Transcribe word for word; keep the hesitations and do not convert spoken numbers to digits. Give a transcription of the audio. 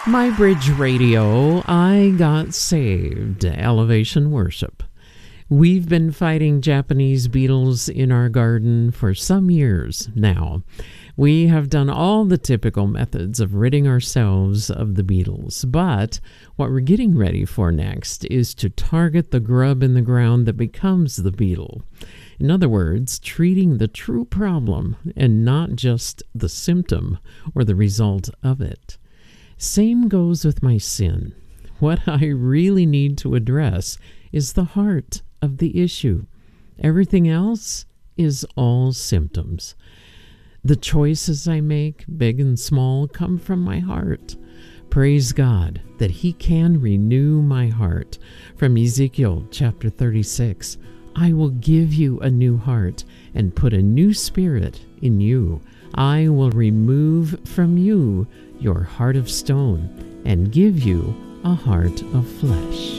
My Bridge Radio, I got saved. Elevation Worship. We've been fighting Japanese beetles in our garden for some years now. We have done all the typical methods of ridding ourselves of the beetles, but what we're getting ready for next is to target the grub in the ground that becomes the beetle. In other words, treating the true problem and not just the symptom or the result of it. Same goes with my sin. What I really need to address is the heart of the issue. Everything else is all symptoms. The choices I make, big and small, come from my heart. Praise God that He can renew my heart. From Ezekiel chapter thirty-six, I will give you a new heart and put a new spirit in you. I will remove from you your heart of stone and give you a heart of flesh.